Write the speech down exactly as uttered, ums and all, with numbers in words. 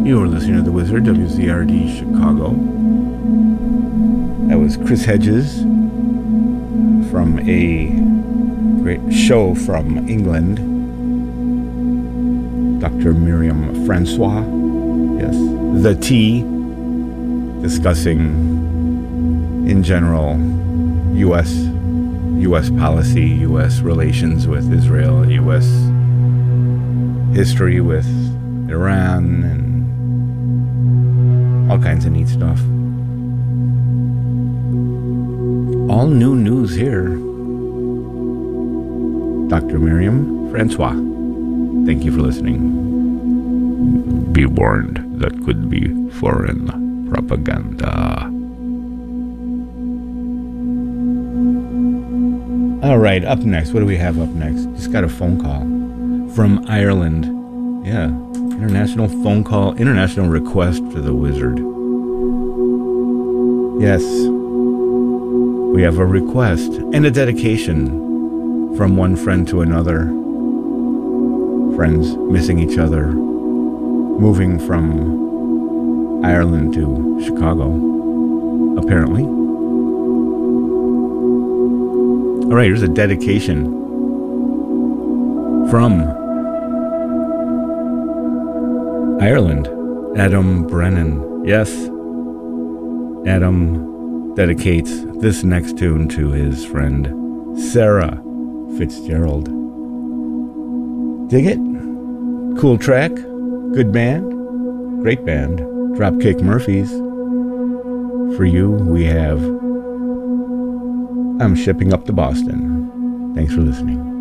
You were listening to The Wizard, W Z R D Chicago. That was Chris Hedges from a great show from England. Doctor Miriam Francois, yes, the T, discussing in general U S U S policy, U S relations with Israel, U S history with Iran, and all kinds of neat stuff. All new news here. Doctor Miriam Francois. Thank you for listening. Be warned, that could be foreign propaganda. All right, up next. What do we have up next? Just got a phone call from Ireland. Yeah, international phone call, international request for the Wizard. Yes, we have a request and a dedication from one friend to another. Friends missing each other, moving from Ireland to Chicago, apparently. All right, here's a dedication from Ireland, Adam Brennan. Yes, Adam dedicates this next tune to his friend Sarah Fitzgerald. Dig it? Cool track, good band, great band, Dropkick Murphys. For you, we have I'm Shipping Up to Boston. Thanks for listening.